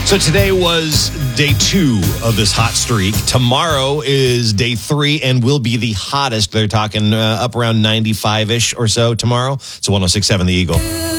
So today was day 2 of this hot streak. Tomorrow is day 3 and will be the hottest. They're talking up around 95-ish or so tomorrow. It's 106.7 The Eagle.